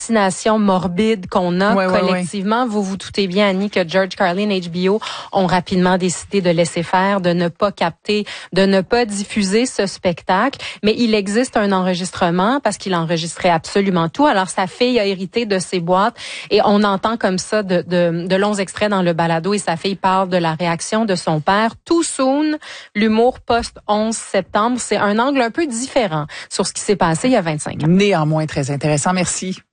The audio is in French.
fascination morbide qu'on a collectivement. Vous vous doutez bien, Annie, que George Carlin, HBO ont rapidement décidé de laisser faire, de ne pas capter, de ne pas diffuser ce spectacle. Mais il existe un enregistrement parce qu'il enregistrait absolument tout. Alors, sa fille a hérité de ses boîtes et on entend comme ça de longs extraits dans le balado et sa fille parle de la réaction de son père. Too soon, l'humour post-11 septembre, c'est un angle un peu différent sur ce qui s'est passé il y a 25 ans. Néanmoins très intéressant. Merci.